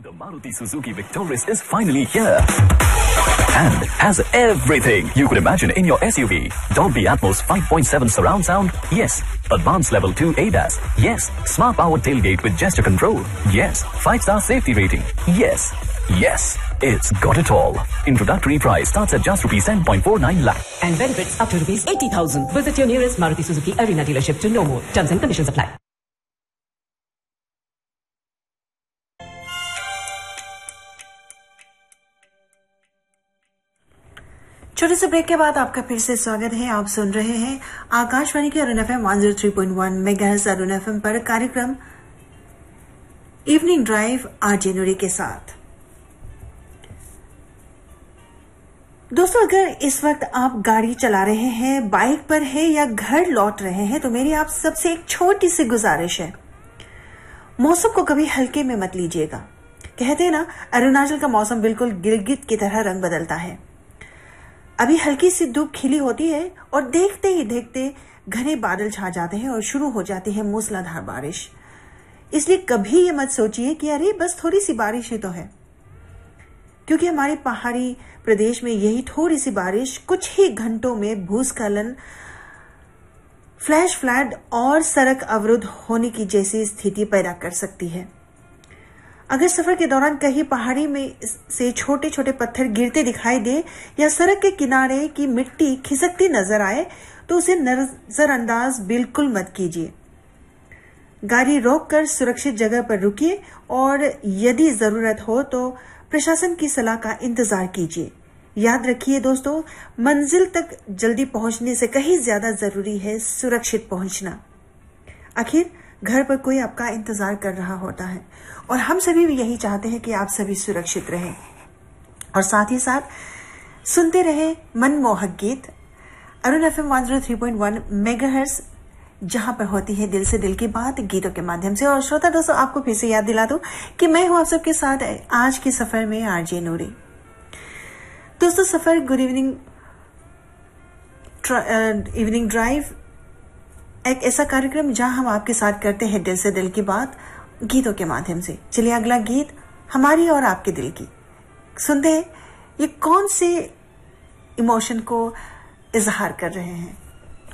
The Maruti Suzuki Victoris is finally here and has everything you could imagine in your SUV. Dolby Atmos 5.7 surround sound, yes. Advanced Level 2 ADAS, yes. Smart powered tailgate with gesture control, yes. 5-star safety rating, yes. Yes, it's got it all. Introductory price starts at just rupees 10.49 lakh. And benefits up to rupees 80,000. Visit your nearest Maruti Suzuki Arena dealership to know more. Terms and conditions apply. छोटे से break के बाद आपका फिर से स्वागत है। आप सुन रहे हैं आकाशवाणी के Arun FM 103.1 megahertz Arun FM पर कार्यक्रम इवनिंग ड्राइव आरजे नूरी के साथ। दोस्तों, अगर इस वक्त आप गाड़ी चला रहे हैं, बाइक पर है या घर लौट रहे हैं, तो मेरी आप सबसे एक छोटी सी गुजारिश है, मौसम को कभी हल्के में मत लीजिएगा। कहते हैं ना, अरुणाचल का मौसम बिल्कुल गिलगित की तरह रंग बदलता है। अभी हल्की सी धूप खिली होती है और देखते ही देखते घने बादल छा जाते हैं और शुरू हो जाती है मूसलाधार बारिश। इसलिए कभी ये मत सोचिए कि अरे बस थोड़ी सी बारिश ही तो है, क्योंकि हमारे पहाड़ी प्रदेश में यही थोड़ी सी बारिश कुछ ही घंटों में भूस्खलन, फ्लैश फ्लड और सड़क अवरुद्ध होने की जैसी स्थिति पैदा कर सकती है। अगर सफर के दौरान कहीं पहाड़ी में से छोटे छोटे पत्थर गिरते दिखाई दे या सड़क के किनारे की मिट्टी खिसकती नजर आए, तो उसे नजरअंदाज बिल्कुल मत कीजिए। गाड़ी रोककर सुरक्षित जगह पर रुकिए और यदि जरूरत हो तो प्रशासन की सलाह का इंतजार कीजिए। याद रखिए दोस्तों, मंजिल तक जल्दी पहुंचने से कहीं ज्यादा जरूरी है सुरक्षित पहुंचना। आखिर घर पर कोई आपका इंतजार कर रहा होता है और हम सभी भी यही चाहते हैं कि आप सभी सुरक्षित रहें और साथ ही साथ सुनते रहे मनमोहक गीत अरुण FM 103.1 मेगाहर्ट्ज, जहां पर होती है दिल से दिल की बात गीतों के माध्यम से। और श्रोता दोस्तों, आपको फिर से याद दिला दूं कि मैं हूं आप सबके साथ आज के सफर में आरजे नूरी। दोस्तों, सफर गुड इवनिंग ड्राइव एक ऐसा कार्यक्रम जहां हम आपके साथ करते हैं दिल से दिल की बात गीतों के माध्यम से। चलिए अगला गीत हमारी और आपके दिल की सुनते हैं। ये कौन से इमोशन को इजहार कर रहे हैं।